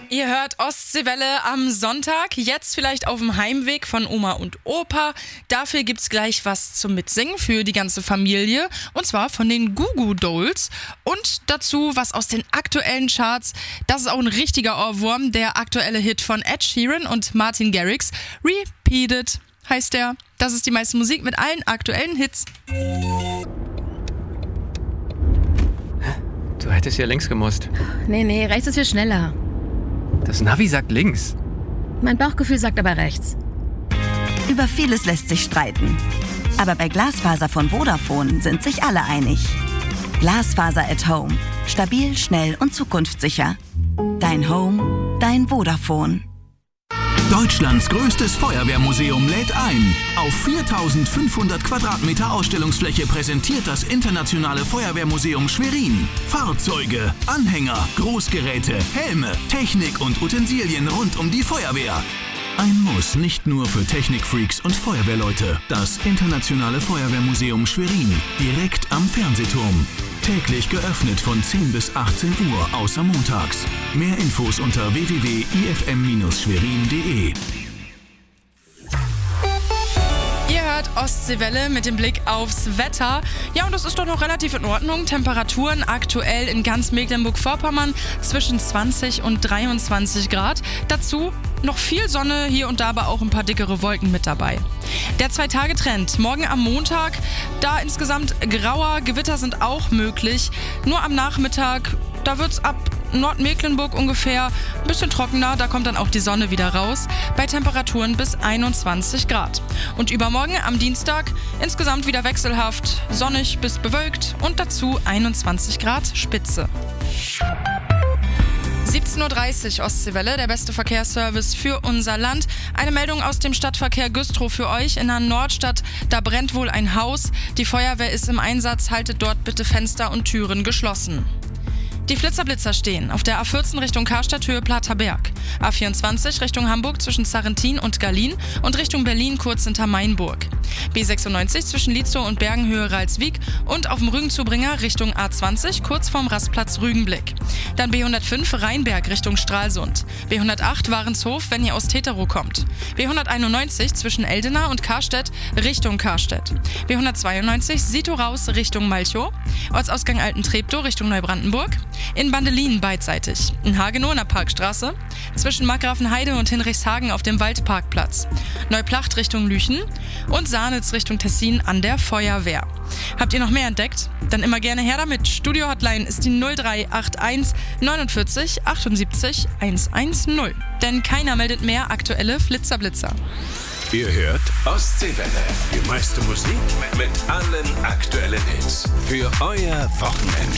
Ihr hört Ostseewelle am Sonntag, jetzt vielleicht auf dem Heimweg von Oma und Opa. Dafür gibt's gleich was zum Mitsingen für die ganze Familie, und zwar von den Goo Goo Dolls. Und dazu was aus den aktuellen Charts. Das ist auch ein richtiger Ohrwurm, der aktuelle Hit von Ed Sheeran und Martin Garrix. Repeated heißt der. Das ist die meiste Musik mit allen aktuellen Hits. Du hättest ja links gemusst. Nee, rechts ist viel schneller. Das Navi sagt links. Mein Bauchgefühl sagt aber rechts. Über vieles lässt sich streiten. Aber bei Glasfaser von Vodafone sind sich alle einig. Glasfaser at Home. Stabil, schnell und zukunftssicher. Dein Home, dein Vodafone. Deutschlands größtes Feuerwehrmuseum lädt ein. Auf 4.500 Quadratmeter Ausstellungsfläche präsentiert das Internationale Feuerwehrmuseum Schwerin Fahrzeuge, Anhänger, Großgeräte, Helme, Technik und Utensilien rund um die Feuerwehr. Ein Muss nicht nur für Technikfreaks und Feuerwehrleute. Das Internationale Feuerwehrmuseum Schwerin, direkt am Fernsehturm. Täglich geöffnet von 10 bis 18 Uhr, außer montags. Mehr Infos unter www.ifm-schwerin.de. Ihr hört Ostseewelle mit dem Blick aufs Wetter. Ja, und das ist doch noch relativ in Ordnung. Temperaturen aktuell in ganz Mecklenburg-Vorpommern zwischen 20 und 23 Grad. Dazu noch viel Sonne, hier und da aber auch ein paar dickere Wolken mit dabei. Der 2-Tage-Trend. Morgen am Montag, da insgesamt grauer, Gewitter sind auch möglich. Nur am Nachmittag, da wird's ab Nordmecklenburg ungefähr ein bisschen trockener, da kommt dann auch die Sonne wieder raus, bei Temperaturen bis 21 Grad. Und übermorgen am Dienstag insgesamt wieder wechselhaft, sonnig bis bewölkt und dazu 21 Grad Spitze. 17.30 Uhr Ostseewelle, der beste Verkehrsservice für unser Land. Eine Meldung aus dem Stadtverkehr Güstrow für euch. In der Nordstadt, da brennt wohl ein Haus. Die Feuerwehr ist im Einsatz, haltet dort bitte Fenster und Türen geschlossen. Die Flitzer-Blitzer stehen auf der A14 Richtung Karstadt Höhe Platterberg, A24 Richtung Hamburg zwischen Sarrentin und Gallien und Richtung Berlin kurz hinter Mainburg, B96 zwischen Lietzow und Bergenhöhe Ralswiek und auf dem Rügenzubringer Richtung A20 kurz vorm Rastplatz Rügenblick. Dann B105 Rheinberg Richtung Stralsund, B108 Warenshof, wenn ihr aus Teterow kommt, B191 zwischen Eldena und Karstedt Richtung Karstedt, B192 Sito raus Richtung Malchow, Ortsausgang Alten-Treptow Richtung Neubrandenburg, in Bandelin beidseitig, in Hagenow in der Parkstraße, zwischen Markgrafenheide und Hinrichshagen auf dem Waldparkplatz, Neuplacht Richtung Lüchen und Sahnitz Richtung Tessin an der Feuerwehr. Habt ihr noch mehr entdeckt? Dann immer gerne her damit. Studio-Hotline ist die 0381 49 78 110. Denn keiner meldet mehr aktuelle Flitzer-Blitzer. Ihr hört Ostseewelle. Die meiste Musik mit allen aktuellen Hits. Für euer Wochenende.